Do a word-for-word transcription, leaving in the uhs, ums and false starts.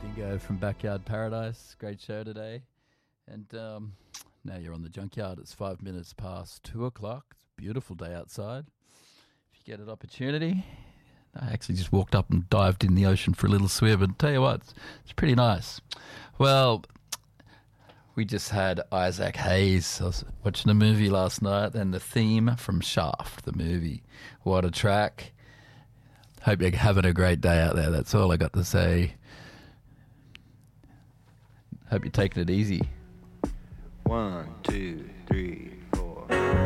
Dingo from Backyard Paradise. Great show today. And um, now you're on the Junkyard. It's five minutes past two o'clock. It's a beautiful day outside. If you get an opportunity, I actually just walked up and dived in the ocean for a little swim, and tell you what, it's, it's pretty nice. Well, we just had Isaac Hayes. I was watching a movie last night, and the theme from Shaft, the movie. What a track. Hope you're having a great day out there. That's all I got to say. Hope you're taking it easy. One, two, three.